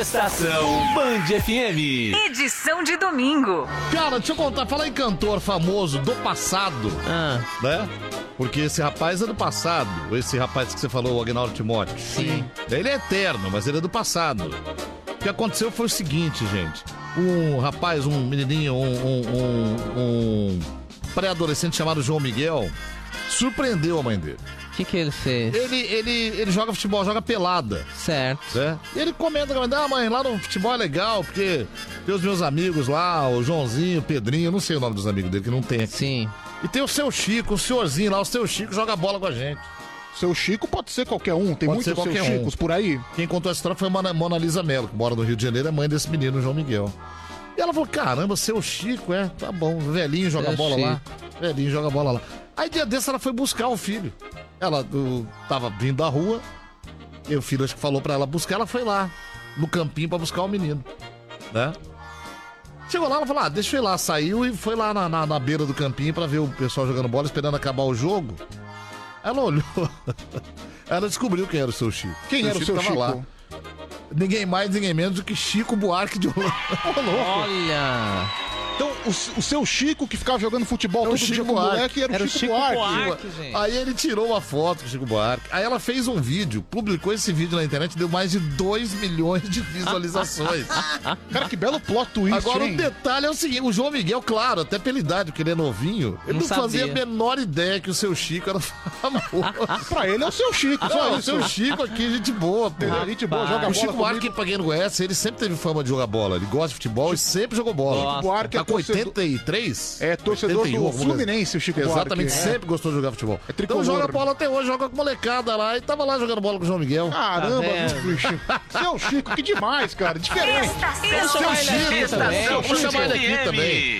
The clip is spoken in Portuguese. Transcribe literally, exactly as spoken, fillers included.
Estação Band F M. Edição de domingo. Cara, deixa eu contar, falar em cantor famoso do passado, Ah, né? Porque esse rapaz é do passado, esse rapaz que você falou, o Agnaldo Timóteo. sim. Ele é eterno, mas ele é do passado. O que aconteceu foi o seguinte, gente. Um rapaz, um menininho, um, um, um, um pré-adolescente chamado João Miguel, surpreendeu a mãe dele. O que que ele fez? Ele, ele, ele joga futebol, joga pelada, Certo. né? E ele comenta com a mãe dele, ah, mãe, lá no futebol é legal, porque tem os meus amigos lá, o Joãozinho, o Pedrinho, eu não sei o nome dos amigos dele, que não tem aqui. Sim. E tem o seu Chico, o senhorzinho lá, o seu Chico joga bola com a gente. Seu Chico pode ser qualquer um, tem Pode ser muitos seus qualquer um. Chicos por aí. Quem contou essa história foi a Mona, Mona Lisa Mello, que mora no Rio de Janeiro, é mãe desse menino, João Miguel. E ela falou, caramba, seu Chico, é, tá bom, velhinho joga Seu bola lá. Chico. Velhinho joga bola lá. Aí dia desse ela foi buscar o filho. Ela uh, tava vindo da rua, e o filho acho que falou pra ela buscar, ela foi lá, no campinho pra buscar o menino, né? Chegou lá, ela falou, ah, deixa eu ir lá. Saiu e foi lá na, na, na beira do campinho pra ver o pessoal jogando bola, esperando acabar o jogo. Ela olhou, ela descobriu quem era o seu Chico. Quem era o seu tava Chico? lá. Ninguém mais, ninguém menos do que Chico Buarque de Holanda. Olha! Então, o, o seu Chico que ficava jogando futebol É o todo Chico dia com o Buarque. moleque era, Era o o Chico, Chico Buarque. Buarque. gente. Aí ele tirou uma foto com o Chico Buarque. Aí ela fez um vídeo, publicou esse vídeo na internet, deu mais de dois milhões de visualizações. Cara, que belo plot twist, Agora hein? o detalhe é o seguinte, o João Miguel, claro, até pela idade, porque ele é novinho, ele Não não, fazia a sabia. menor ideia que o seu Chico era famoso. Pra ele é o seu Chico, só Não, o isso. seu Chico aqui, gente boa, pô. Entendeu? Gente boa, Rapaz. joga O bola Chico Buarque, comigo. pra quem não conhece, ele sempre teve fama de jogar bola. Ele gosta de futebol e sempre jogou bola. Gosta. Buarque é Tá com torcedor, oitenta e três? é torcedor oitenta e um, do alguma coisa. Fluminense, o Chico Exatamente, Buarque. É. sempre gostou de jogar futebol. É tricolor. Então joga bola até hoje, joga com molecada lá e tava lá jogando bola com o João Miguel. Caramba, Tá vendo? viu, bicho? Seu Chico, que demais, cara. Diferente. Estação Vamos chamar ele aqui Estação também. Vamos chamar ele aqui Band F M. também.